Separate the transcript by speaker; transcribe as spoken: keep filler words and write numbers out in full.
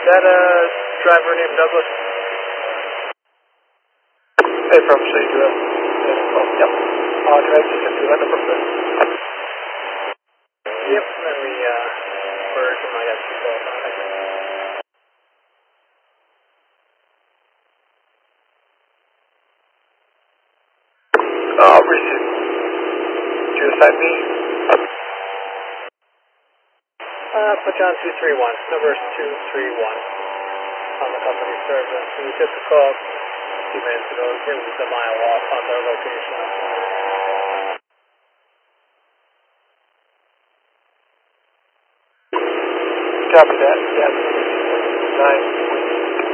Speaker 1: that a driver named Douglas?
Speaker 2: Hey, from C two L. Oh, yep. Uh, can I just get the number, please?
Speaker 1: Yep, let me, uh, merge them. I got two calls on it.
Speaker 2: Uh, receive. Did you assign me?
Speaker 1: Uh, put you on two three one. Number is two three one on the company service. We took the call a few minutes ago. It was a mile off on their location.
Speaker 2: Copy that. Yeah. Nine.